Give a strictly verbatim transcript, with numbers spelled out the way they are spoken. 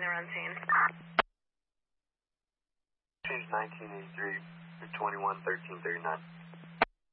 they're on scene. Change nineteen eighty-three, twenty-one thirteen thirty-nine.